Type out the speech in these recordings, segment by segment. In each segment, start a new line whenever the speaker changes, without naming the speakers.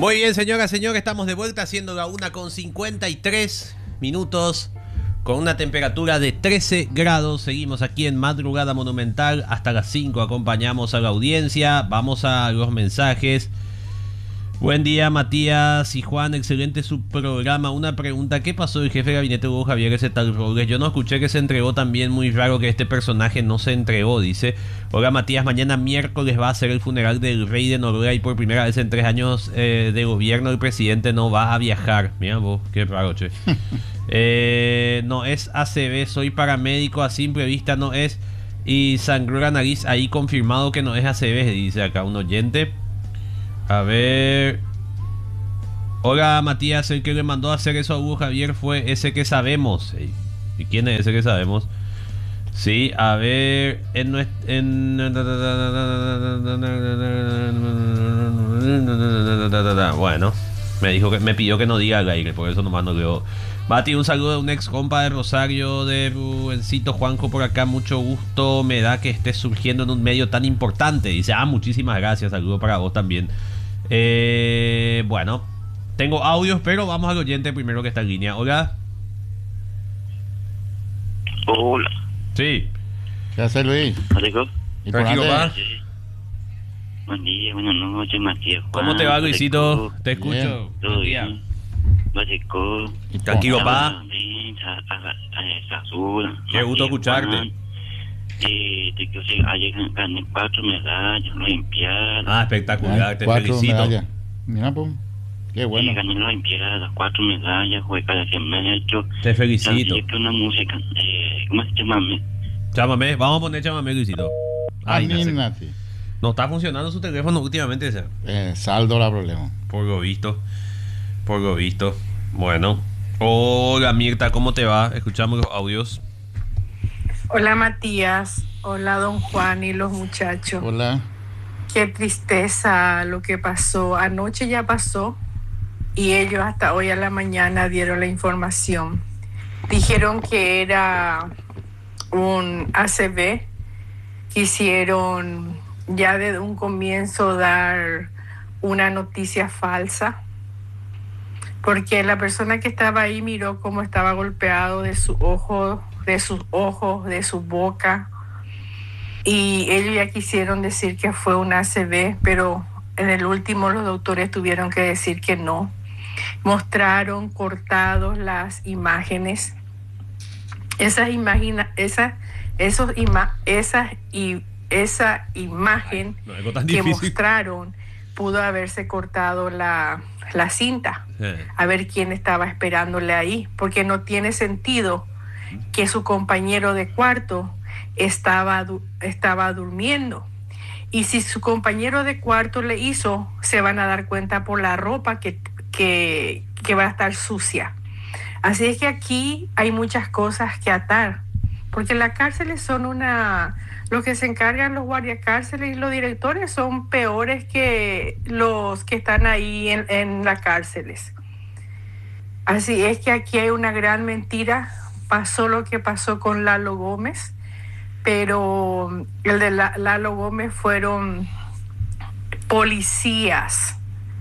Muy bien, señora, señor, estamos de vuelta haciendo la 1:53 con una temperatura de 13 grados. Seguimos aquí en Madrugada Monumental hasta las 5. Acompañamos a la audiencia. Vamos a los mensajes. Buen día, Matías y Juan, excelente su programa. Una pregunta, ¿qué pasó el jefe de gabinete Hugo Javier ese tal Robles? Yo no escuché que se entregó también, muy raro que este personaje no se entregó, dice. Hola, Matías, mañana miércoles va a ser el funeral del rey de Noruega y por primera vez en 3 años de gobierno el presidente no va a viajar. Mira vos, qué raro, che. No es ACV, soy paramédico, a simple vista no es. Y sangró la nariz, ahí confirmado que no es ACV, dice acá un oyente. A ver. Hola, Matías, el que le mandó a hacer eso a Hugo Javier fue ese que sabemos. ¿Y quién es ese que sabemos? Sí, a ver. Bueno, me pidió que no diga al aire, por eso nomás no leo. Mati, un saludo de un ex compa de Rosario, de Rubencito Juanjo por acá, mucho gusto, me da que estés surgiendo en un medio tan importante. Dice, muchísimas gracias, saludo para vos también. Bueno, tengo audios, pero vamos al oyente primero que está en línea. Hola.
Hola.
Sí.
¿Qué hace, Luis?
¿Rico?
Tranquilo, pa.
Buen día, buenas noches, Matías. Juan,
¿Cómo te va, Luisito?
Rico.
Te escucho.
Todo bien. Básico.
Tranquilo, pa. Qué gusto escucharte.
Te quiero decir, ayer gané 4 medallas olimpiadas.
Espectacular, te
4
felicito.
medallas. Mira, pues, qué bueno.
Gané las olimpiadas, 4 medallas, jugué para 100 metros.
Te felicito.
Que una música, ¿cómo se llama?
Chámame, vamos a poner chámame, Luisito.
Imagínate.
No está funcionando su teléfono últimamente, ese.
Saldo la problema.
Por lo visto. Bueno. Hola, Mirta, ¿cómo te va? Escuchamos los audios.
Hola, Matías. Hola, don Juan y los muchachos.
Hola.
Qué tristeza lo que pasó. Anoche ya pasó y ellos hasta hoy a la mañana dieron la información. Dijeron que era un ACV. Quisieron ya desde un comienzo dar una noticia falsa, porque la persona que estaba ahí miró cómo estaba golpeado de sus ojos, de su boca, y ellos ya quisieron decir que fue un ACV, pero en el último los doctores tuvieron que decir que no. Mostraron cortados las imágenes. Esa imagen que mostraron pudo haberse cortado la cinta. A ver quién estaba esperándole ahí, porque no tiene sentido que su compañero de cuarto estaba durmiendo. Y si su compañero de cuarto le hizo, se van a dar cuenta por la ropa que va a estar sucia. Así es que aquí hay muchas cosas que atar, porque las cárceles son los que se encargan, los guardiacárceles y los directores son peores que los que están ahí en las cárceles. Así es que aquí hay una gran mentira. Pasó lo que pasó con Lalo Gómez, pero el de Lalo Gómez fueron policías.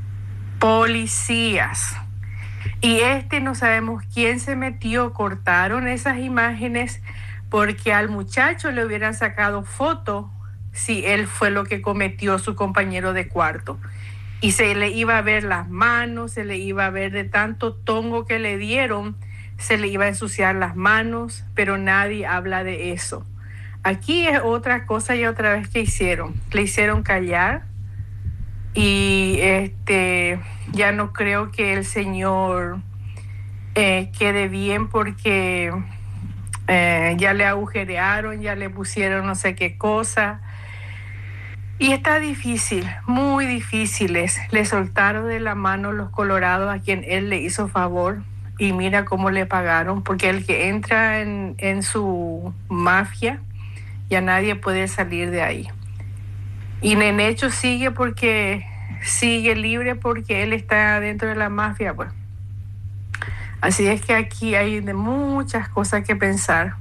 Y no sabemos quién se metió, cortaron esas imágenes porque al muchacho le hubieran sacado foto si él fue lo que cometió su compañero de cuarto. Y se le iba a ver las manos, se le iba a ver de tanto tongo que le dieron, se le iba a ensuciar las manos, pero nadie habla de eso. Aquí es otra cosa y otra vez que hicieron. Le hicieron callar y ya no creo que el señor quede bien porque ya le agujerearon, ya le pusieron no sé qué cosa. Y está difícil, muy difíciles. Le soltaron de la mano los colorados a quien él le hizo favor. Y mira cómo le pagaron, porque el que entra en su mafia, ya nadie puede salir de ahí. Y Nenecho sigue libre porque él está dentro de la mafia, pues. Así es que aquí hay de muchas cosas que pensar.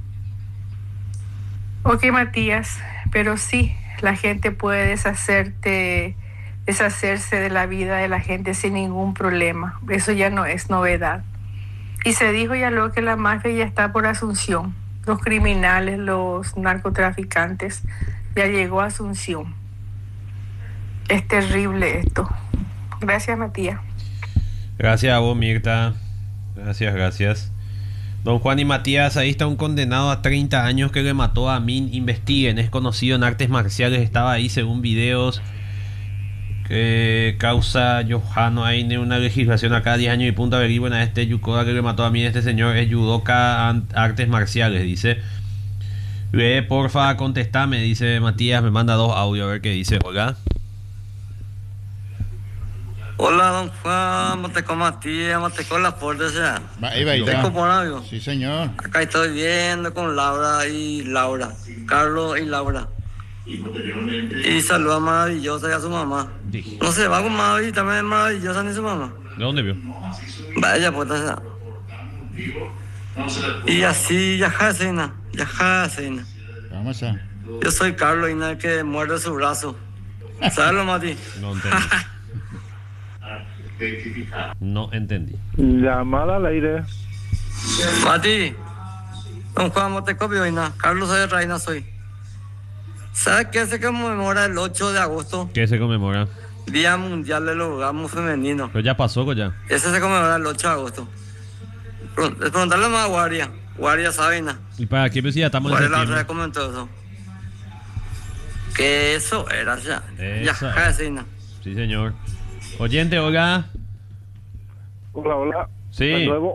Ok, Matías, pero sí, la gente puede deshacerte deshacerse de la vida de la gente sin ningún problema. Eso ya no es novedad. Y se dijo ya luego que la mafia ya está por Asunción. Los criminales, los narcotraficantes, ya llegó a Asunción. Es terrible esto. Gracias, Matías.
Gracias a vos, Mirta. Gracias. Don Juan y Matías, ahí está un condenado a 30 años que le mató a Amin. Investiguen, es conocido en artes marciales, estaba ahí según videos. Causa Johano, hay una legislación acá, 10 años y punto, averigüen a este Yukoda que le mató a Amin. Este señor es judoka, artes marciales, dice. Ve, porfa, contestame, dice Matías, me manda 2 audios a ver qué dice. Hola.
Hola, don Juan, Mateco Matías, Mateco La Puerta, o sea.
Ahí va, ahí
¿Te
va.
compone algo?
Sí, señor.
Acá estoy viendo con Laura y Laura, Carlos y Laura. Y saluda a Maravillosa y a su mamá.
Sí.
No se va con Mavi, también es Maravillosa ni su mamá.
¿De dónde vio?
Vaya, pues, o sea. Y así, ya cena.
Vamos a.
Yo soy Carlos y nada que muerde su brazo. ¿Sabes lo, Mati?
No entendí. No entendí.
Llamada al aire.
Mati, don Juan Motecopio y nada, Carlos soy de Reina soy. ¿Sabes qué se conmemora el 8 de agosto?
¿Qué se conmemora?
Día Mundial del Orgasmo Femenino.
Pero ya pasó, ya.
Ese se conmemora el 8 de agosto. Preguntarle más a Guardia Sabina.
¿Y para qué pues ya estamos en
Guardia la
septiembre?
otra vez comentó eso. Que eso era ya.
Esa.
Ya, Sabina.
Sí, señor. Oyente, hola.
Hola.
Sí.
De nuevo.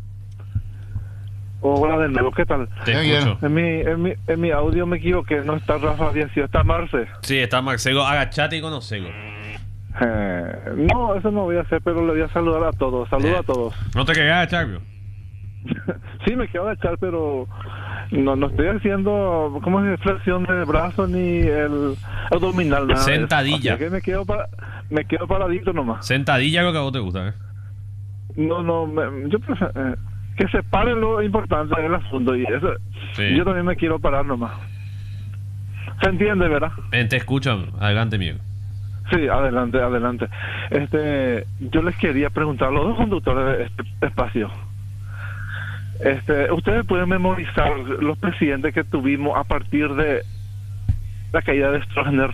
Hola de nuevo, ¿qué tal?
Te
Bien,
escucho.
En mi audio me equivoqué, no está Rafa Díaz, está Marce.
Sí, está Marcelo. Agachate y conocelo.
No, eso no voy a hacer, pero le voy a saludar a todos. Saludos a todos.
No te quedas agachar, bro.
Sí, me quiero agachar, pero no estoy haciendo, ¿cómo se dice? Flexión de brazo ni el abdominal, nada.
Sentadilla.
Así que me quedo paradito nomás.
Sentadilla es lo que a vos te gusta, ¿eh?
Yo prefiero que se pare lo importante del asunto y eso.
Sí.
Yo también me quiero parar nomás. ¿Se entiende, verdad?
Te escucho. Adelante, Miguel.
Sí, adelante. Yo les quería preguntar a los dos conductores de este espacio. ¿Ustedes pueden memorizar los presidentes que tuvimos a partir de la caída de Stroessner?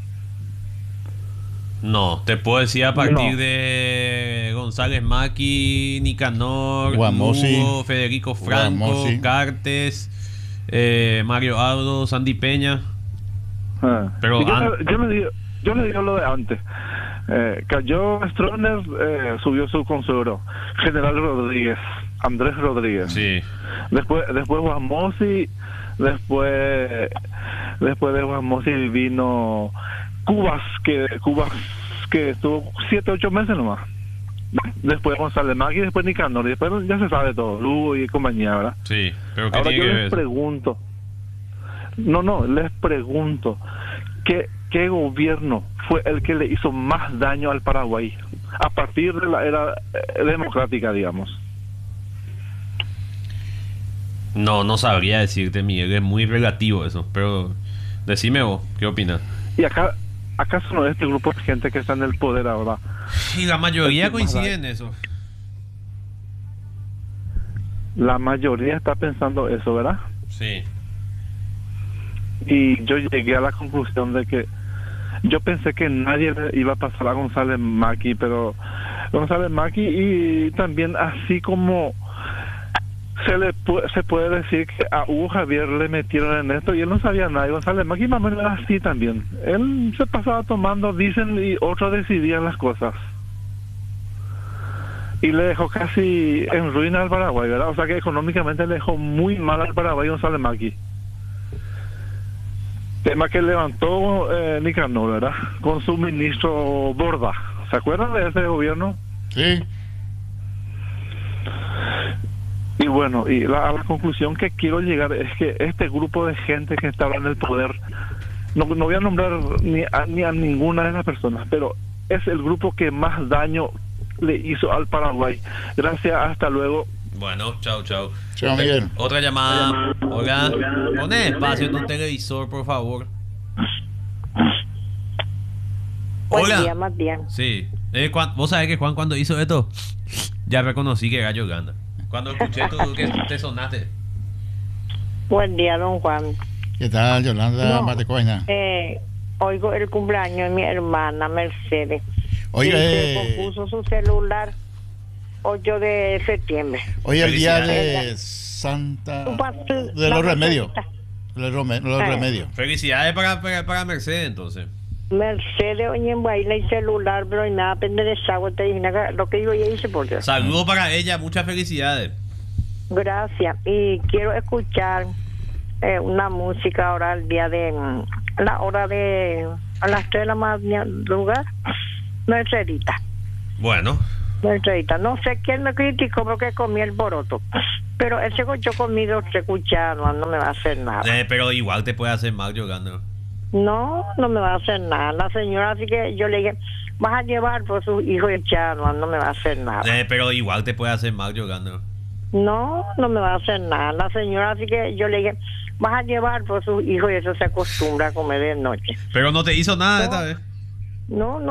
No, te puedo decir a partir
No.
de González Maki, Nicanor,
Guamosi.
Hugo, Federico Franco,
Guamosi.
Cartes, Mario Aldo, Sandy Peña. Pero
Y yo le digo lo de antes. Cayó Stroessner, subió su consuelo. General Rodríguez, Andrés Rodríguez.
Sí.
Después Guamosi, después de Guamosi vino Cubas que estuvo 7-8 meses nomás. Después González Maki, después Nicanor, y después ya se sabe todo, Lugo y compañía, ¿verdad?
Sí, pero ¿qué
Ahora
tiene
yo
que
les
ver?
pregunto, les pregunto, ¿qué gobierno fue el que le hizo más daño al Paraguay a partir de la era democrática, digamos?
No sabría decirte, Miguel, es muy relativo eso, pero decime vos, ¿qué opinas?
Y ¿acaso no es este grupo de gente que está en el poder ahora?
Y la mayoría coincide en eso.
La mayoría está pensando eso, ¿verdad?
Sí.
Y yo llegué a la conclusión de que yo pensé que nadie le iba a pasar a González Maki, pero González Maki, y también así como se puede decir que a Hugo Javier le metieron en esto y él no sabía nada, y González Maki más o menos era así también. Él se pasaba tomando, dicen, y otros decidían las cosas. Y le dejó casi en ruina al Paraguay, ¿verdad? O sea que económicamente le dejó muy mal al Paraguay González Maki. Tema que levantó Nicanor, ¿verdad? Con su ministro Borda. ¿Se acuerdan de ese gobierno?
Sí.
Y bueno, y a la conclusión que quiero llegar es que este grupo de gente que estaba en el poder, no voy a nombrar ni a ninguna de las personas, pero es el grupo que más daño le hizo al Paraguay. Gracias, hasta luego.
Bueno, chao.
Chao, Miguel.
Otra llamada. Hola. Pone espacio en tu televisor, por favor.
Buen
Hola.
día, Matías.
Sí. Vos sabés que Juan cuando hizo esto, ya reconocí que era Yolanda. Cuando escuché tú que te sonaste.
Buen día, don Juan.
¿Qué tal, Yolanda
No.
Matecoina?
Oigo el cumpleaños de mi hermana Mercedes.
Oiga,
Se compuso su celular 8 de septiembre.
hoy es el día
Felicidades.
de Santa...
Un pastel,
De
la
los remedios.
recetita.
Los remedios.
Felicidades para Mercedes, entonces.
Mercedes, oye, en baila y celular, pero y nada, depende de esa agua, te dije, lo que yo ya hice por Dios.
Saludos para ella, muchas felicidades.
Gracias. Y quiero escuchar una música ahora al día de la hora de a las 3 de la madrugada. Mercedita.
Bueno,
No sé quién me criticó porque comí el boroto. Pero ese yo comido se escucha, no me va a hacer nada.
pero igual te puede hacer mal, Yolanda.
No me va a hacer nada. La señora, así que yo le dije, vas a llevar por sus hijos y ya no me va a hacer nada.
Pero igual te puede hacer mal, Yolanda.
No me va a hacer nada. La señora, así que yo le dije, vas a llevar por sus hijos y eso se acostumbra a comer de noche.
Pero no te hizo nada esta vez.
No